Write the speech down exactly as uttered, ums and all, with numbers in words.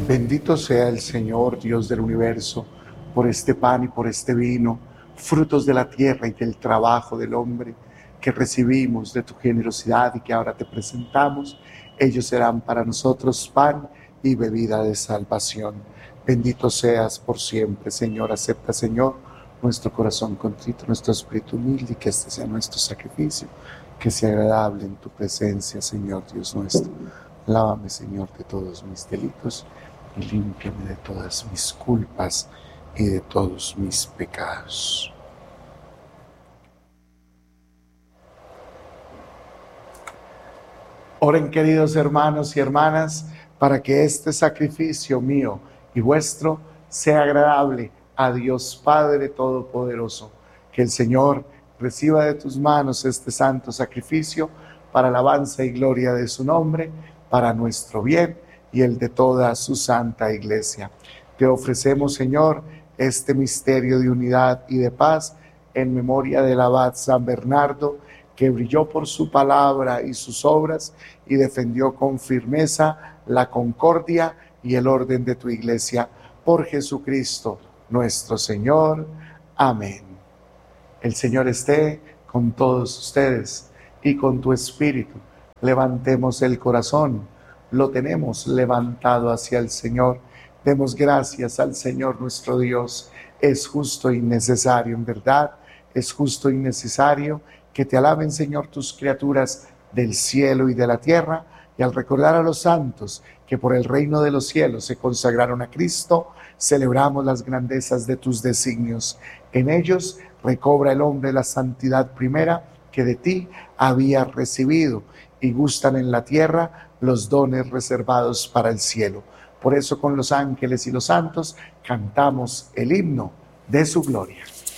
Bendito sea el Señor, Dios del universo, por este pan y por este vino, frutos de la tierra y del trabajo del hombre, que recibimos de tu generosidad y que ahora te presentamos. Ellos serán para nosotros pan y bebida de salvación. Bendito seas por siempre, Señor. Acepta, Señor, nuestro corazón contrito, nuestro espíritu humilde, y que este sea nuestro sacrificio, que sea agradable en tu presencia, Señor Dios nuestro. Lávame, Señor, de todos mis delitos y límpiame de todas mis culpas y de todos mis pecados. Oren, queridos hermanos y hermanas, para que este sacrificio mío y vuestro sea agradable a Dios Padre Todopoderoso. Que el Señor reciba de tus manos este santo sacrificio para alabanza y gloria de su nombre, para nuestro bien y el de toda su santa iglesia. Te ofrecemos, Señor, este misterio de unidad y de paz en memoria del abad San Bernardo, que brilló por su palabra y sus obras y defendió con firmeza la concordia y el orden de tu iglesia. Por Jesucristo nuestro Señor. Amén. El Señor esté con todos ustedes y con tu espíritu. Levantemos el corazón. Lo tenemos levantado hacia el Señor. Demos gracias al Señor nuestro Dios. Es justo y necesario, en verdad, es justo y necesario que te alaben, Señor, tus criaturas del cielo y de la tierra, y al recordar a los santos que por el reino de los cielos se consagraron a Cristo, celebramos las grandezas de tus designios. En ellos recobra el hombre la santidad primera que de ti había recibido, y gustan en la tierra los dones reservados para el cielo. Por eso con los ángeles y los santos cantamos el himno de su gloria.